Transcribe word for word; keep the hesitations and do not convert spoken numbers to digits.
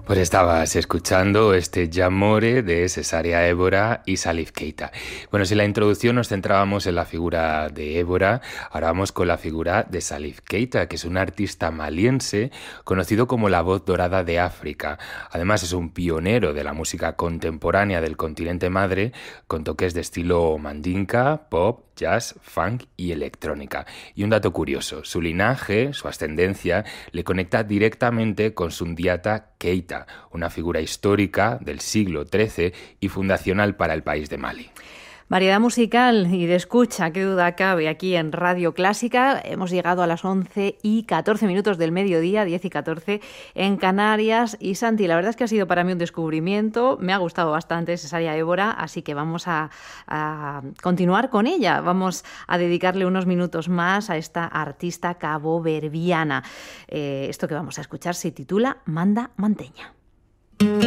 Pues estabas escuchando este J'amore de Cesárea Évora y Salif Keita. Bueno, si en la introducción nos centrábamos en la figura de Évora, ahora vamos con la figura de Salif Keita, que es un artista maliense conocido como la voz dorada de África. Además es un pionero de la música contemporánea del continente madre, con toques de estilo mandinka, pop, jazz, funk y electrónica. Y un dato curioso, su linaje, su ascendencia, le conecta directamente con Sundiata Keita, una figura histórica del siglo trece y fundacional para el país de Mali. Variedad musical y de escucha, qué duda cabe, aquí en Radio Clásica. Hemos llegado a las once y catorce minutos del mediodía, diez y catorce en Canarias. Y Santi, la verdad es que ha sido para mí un descubrimiento, me ha gustado bastante Cesárea Évora, así que vamos a, a continuar con ella. Vamos a dedicarle unos minutos más a esta artista caboverdiana. Eh, esto que vamos a escuchar se titula Manda Manteña.